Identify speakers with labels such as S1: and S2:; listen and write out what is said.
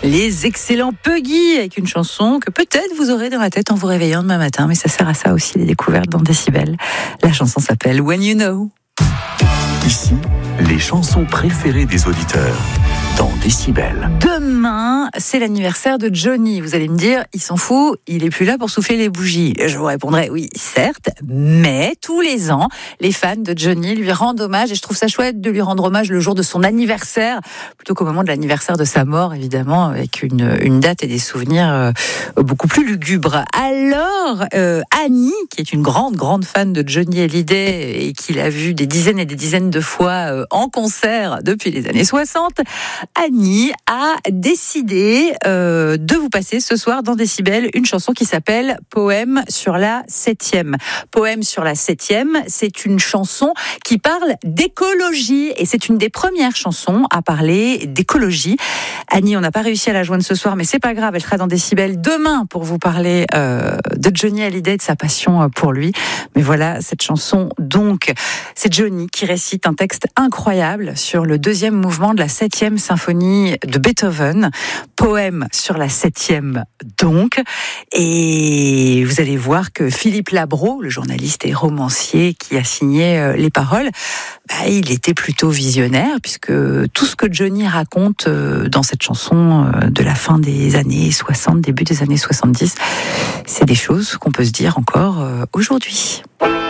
S1: Les excellents Puggy avec une chanson que peut-être vous aurez dans la tête en vous réveillant demain matin, mais ça sert à ça aussi les découvertes dans Décibel. La chanson s'appelle When You Know.
S2: Ici, les chansons préférées des auditeurs dans Décibel.
S1: Demain, c'est l'anniversaire de Johnny. Vous allez me dire, il s'en fout, il est plus là pour souffler les bougies. Je vous répondrai, oui, certes, mais tous les ans, les fans de Johnny lui rendent hommage et je trouve ça chouette de lui rendre hommage le jour de son anniversaire, plutôt qu'au moment de l'anniversaire de sa mort, évidemment, avec une date et des souvenirs beaucoup plus lugubres. Alors, Annie, qui est une grande fan de Johnny Hallyday et qui l'a vu des dizaines et des dizaines de fois en concert depuis les années 60, Annie a décidé de vous passer ce soir dans Décibel une chanson qui s'appelle Poème sur la 7e. Poème sur la 7e, c'est une chanson qui parle d'écologie et c'est une des premières chansons à parler d'écologie. Annie, on n'a pas réussi à la joindre ce soir, mais c'est pas grave, elle sera dans Décibel demain pour vous parler de Johnny Hallyday et de sa passion pour lui. Mais voilà, cette chanson, donc, c'est Johnny qui récite un texte incroyable sur le deuxième mouvement de la 7e symphonie de Beethoven, poème sur la 7e donc, et vous allez voir que Philippe Labro, le journaliste et romancier qui a signé les paroles, il était plutôt visionnaire puisque tout ce que Johnny raconte dans cette chanson de la fin des années 60, début des années 70, c'est des choses qu'on peut se dire encore aujourd'hui.